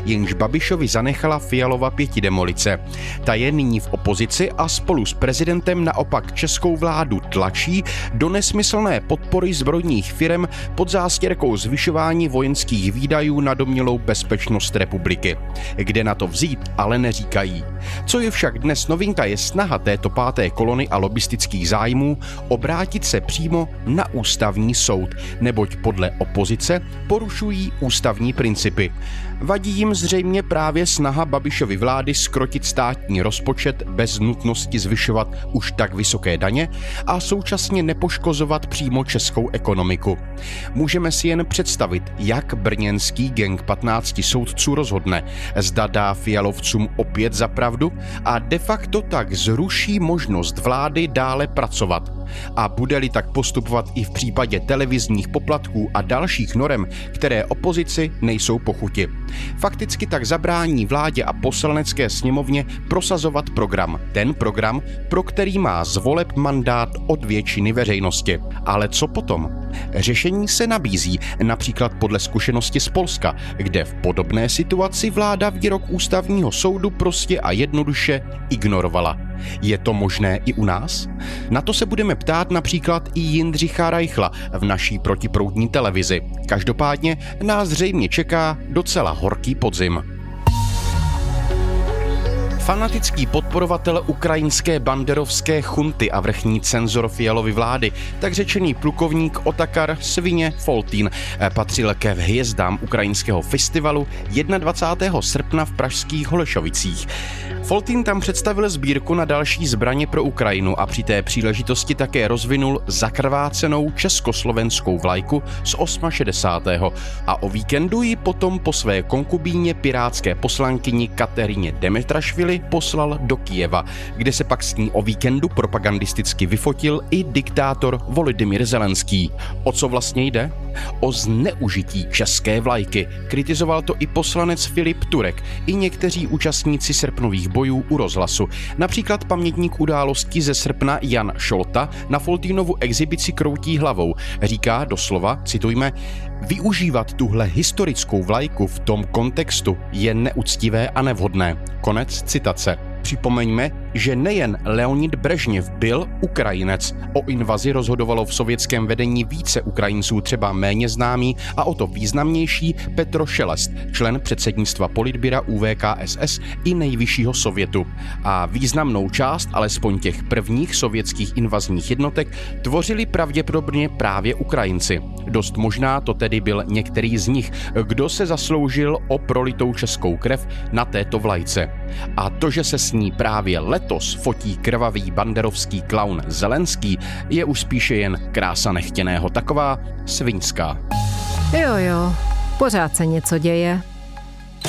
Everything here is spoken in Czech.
jenž Babišovi zanechala Fialova pětidemolice. Ta je nyní v opozici a spolu s prezidentem naopak českou vládu tlačí do nesmyslné podpory zbrojních firem pod zástěrkou zvyšování vojenských výdajů na domnělou bezpečnost republiky. Kde na to vzít, ale neříkají. Co je však dnes novinka, je snaha této páté kolony a lobistických zájmů obrátit se přímo na ústavní soud, neboť podle opozice porušují ústavní principy. Vadí jim zřejmě právě snaha Babišovy vlády zkrotit státní rozpočet bez nutnosti zvyšovat už tak vysoké daně a současně nepoškozovat přímo českou ekonomiku. Můžeme si jen představit, jak brněnský gang 15 soudců rozhodne, zda dá Fialovcům opět za pravdu a de facto tak zruší možnost vlády dále pracovat. A bude-li tak postupovat i v případě televizních poplatků a dalších norem, které opozici nejsou po chuti. Fakticky tak zabrání vládě a poslanecké sněmovně prosazovat program. Ten program, pro který má z voleb mandát od většiny veřejnosti. Ale co potom? Řešení se nabízí, například podle zkušenosti z Polska, kde v podobné situaci vláda výrok ústavního soudu prostě a jednoduše ignorovala. Je to možné i u nás? Na to se budeme ptát například i Jindřicha Reichla v naší protiproudní televizi. Každopádně nás zřejmě čeká docela horký podzim. Fanatický podporovatel ukrajinské banderovské chunty a vrchní cenzor Fialovy vlády, tak řečený plukovník Otakar Svině Foltín, patřil ke hvězdám ukrajinského festivalu 21. srpna v pražských Holešovicích. Foltín tam představil sbírku na další zbraně pro Ukrajinu a při té příležitosti také rozvinul zakrvácenou československou vlajku z 68. A o víkendu ji potom po své konkubíně pirátské poslankyni Kateřině Demetrašvili poslal do Kyjeva, kde se pak s ní o víkendu propagandisticky vyfotil i diktátor Volodymyr Zelenský. O co vlastně jde? O zneužití české vlajky. Kritizoval to i poslanec Filip Turek, i někteří účastníci srpnových bojů u rozhlasu. Například pamětník událostí ze srpna Jan Šolta na Foltínovu exibici kroutí hlavou. Říká doslova, citujme, využívat tuhle historickou vlajku v tom kontextu je neúctivé a nevhodné. Konec citace. Připomeňme, že nejen Leonid Brežněv byl Ukrajinec. O invazi rozhodovalo v sovětském vedení více Ukrajinců, třeba méně známý a o to významnější Petro Šelest, člen předsednictva politbyra UVKSS i nejvyššího sovětu. A významnou část, alespoň těch prvních sovětských invazních jednotek, tvořili pravděpodobně právě Ukrajinci. Dost možná to tedy byl některý z nich, kdo se zasloužil o prolitou českou krev na této vlajce. A to, že se s ní právě letos fotí krvavý banderovský klaun Zelenský, je už spíše jen krása nechtěného, taková sviňská. Jo, pořád se něco děje.